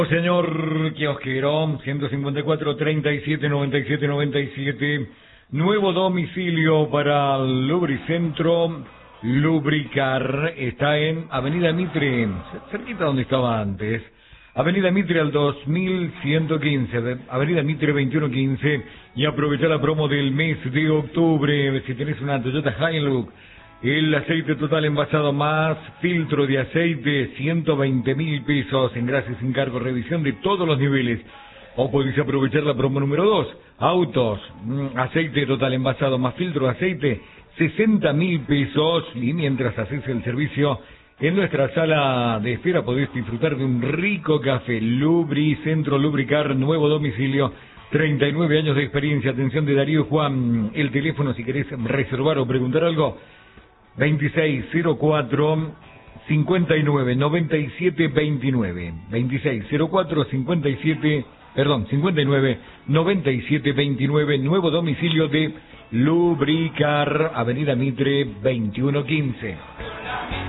Señor kiosquero, 154 37 97 97, nuevo domicilio para Lubricentro Lubricar, está en Avenida Mitre, cerquita donde estaba antes, Avenida Mitre al 2115, Avenida Mitre 2115, y aprovecha la promo del mes de octubre. Si tenés una Toyota Hilux, el aceite total envasado más filtro de aceite, 120.000 pesos en gracias sin cargo, revisión de todos los niveles. O podéis aprovechar la promo número 2, autos, aceite total envasado más filtro de aceite, 60.000 pesos. Y mientras haces el servicio en nuestra sala de espera podés disfrutar de un rico café. Lubricentro Lubricar, nuevo domicilio, 39 años de experiencia. Atención de Darío y Juan, el teléfono si querés reservar o preguntar algo, 2604 59 97 29, 2604 59 97 29, nuevo domicilio de Lubricar, Avenida Mitre 2115.